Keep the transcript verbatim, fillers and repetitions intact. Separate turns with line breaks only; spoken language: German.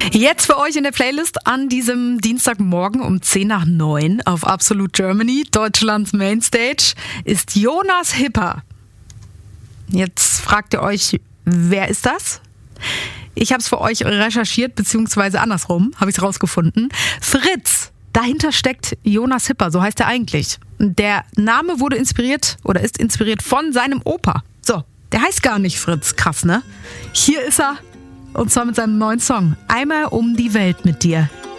Jetzt für euch in der Playlist an diesem Dienstagmorgen um zehn nach neun auf Absolute Germany, Deutschlands Mainstage, ist Jonas Hipper. Jetzt fragt ihr euch, wer ist das? Ich habe es für euch recherchiert, beziehungsweise andersrum, habe ich es rausgefunden. Fritz, dahinter steckt Jonas Hipper, so heißt er eigentlich. Der Name wurde inspiriert oder ist inspiriert von seinem Opa. So, der heißt gar nicht Fritz, krass, ne? Hier ist er, und zwar mit seinem neuen Song, Einmal um die Welt mit dir.